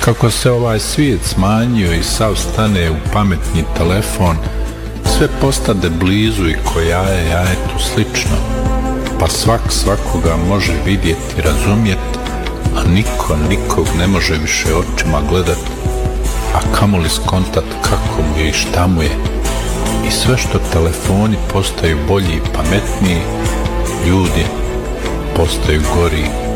Kako se ovaj svijet smanjio i sav stane u pametni telefon, sve postade blizu i ko jaje jajetu slično, pa svak svakoga može vidjeti i razumjeti, a niko nikog ne može više očima gledat, a kamoli skontat kako mu je i šta mu je. I sve što telefoni postaju bolji i pametniji, ljudi postaju gori